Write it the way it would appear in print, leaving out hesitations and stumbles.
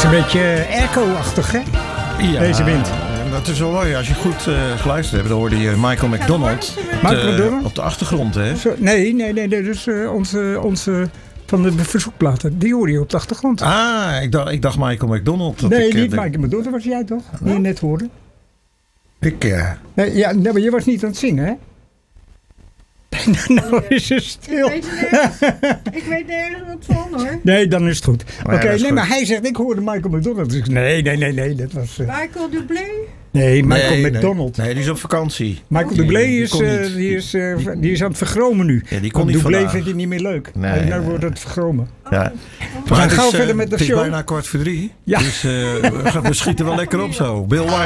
een beetje airco-achtig, hè? Ja, deze wind. Dat is wel mooi. Als je goed geluisterd hebt, dan hoorde je Michael McDonald op de achtergrond. Hè? Nee. Dus onze van de verzoekplaten. Die hoorde je op de achtergrond. Ah, ik dacht Michael McDonald. Nee, niet Michael McDonald. Dat was jij toch? Die je net hoorde. Nee, maar je was niet aan het zingen, hè? Nou is het stil. Ik weet nergens wat van, hoor. Nee, dan is het goed. Oké, goed. maar hij zegt, ik hoorde Michael McDonald. Dus nee, dat was... Michael Dublé? Nee, Michael McDonald. Nee, die is op vakantie. Michael Dublé die is aan het vergromen nu. Ja, die kon niet Dublé vandaag. vindt hij niet meer leuk. Nee. Nou wordt het vergromen. Ja. We gaan gauw verder met de Het is show. bijna 2:45. Ja. Dus we schieten wel lekker op zo. Bill Wyman.